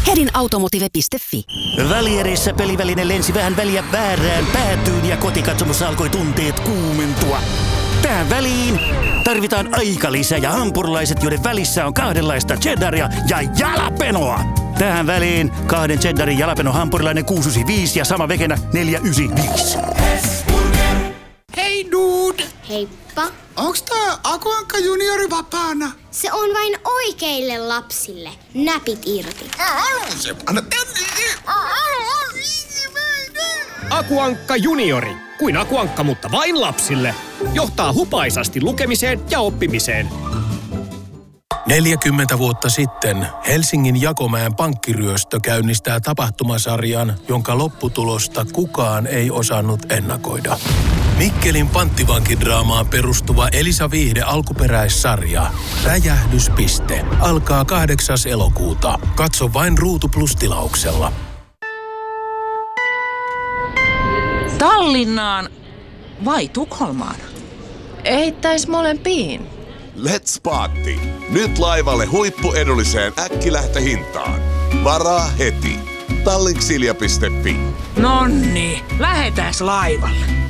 Hedinautomotive.fi. Välierissä peliväline lensi vähän väliä väärään päätyyn ja kotikatsomossa alkoi tunteet kuumentua. Tähän väliin tarvitaan aikalisä ja hampurilaiset, joiden välissä on kahdenlaista cheddaria ja jalapenoa. Tähän väliin 2 cheddarin jalapeno hampurilainen 695 ja sama vekenä 495. Hei dude! Heippa. Onks tää Aku Ankka juniori vapaana? Se on vain oikeille lapsille. Näpit irti. Se anna tänne! Aku Ankka juniori. Kuin Aku Ankka, mutta vain lapsille. Johtaa hupaisasti lukemiseen ja oppimiseen. 40 vuotta sitten Helsingin Jakomäen pankkiryöstö käynnistää tapahtumasarjan, jonka lopputulosta kukaan ei osannut ennakoida. Mikkelin panttivankidraamaan perustuva Elisa Viihde alkuperäissarja Räjähdyspiste alkaa 8. elokuuta. Katso vain Ruutu Plus-tilauksella. Tallinnaan vai Tukholmaan? Eittäis molempiin. Let's party! Nyt laivalle huippuedulliseen äkkilähtöhintaan. Varaa heti. Tallinksilja.fi. Nonni, lähetäs laivalle.